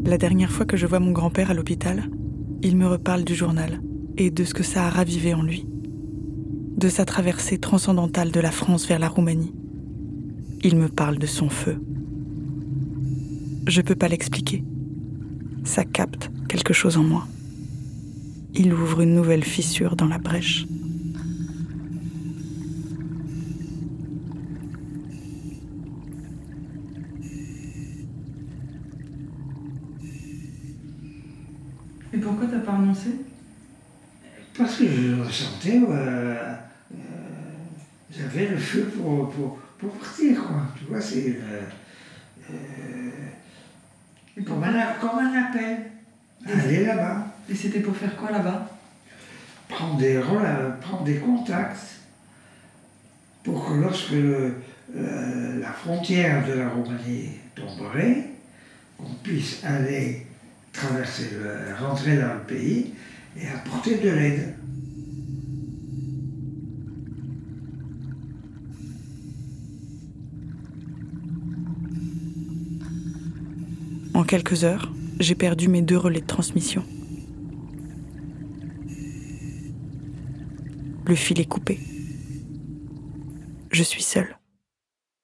La dernière fois que je vois mon grand-père à l'hôpital, il me reparle du journal et de ce que ça a ravivé en lui. De sa traversée transcendantale de la France vers la Roumanie. Il me parle de son feu. Je peux pas l'expliquer. Ça capte quelque chose en moi. Il ouvre une nouvelle fissure dans la brèche. Et pourquoi t'as pas renoncé? Parce que je ressentais, j'avais le feu pour partir, quoi. Tu vois, c'est comme un appel. Aller là-bas. Et c'était pour faire quoi là-bas? Prendre des contacts pour que lorsque la frontière de la Roumanie tomberait, on puisse aller rentrer dans le pays et apporter de l'aide. En quelques heures, j'ai perdu mes 2 relais de transmission. Le fil est coupé. Je suis seule.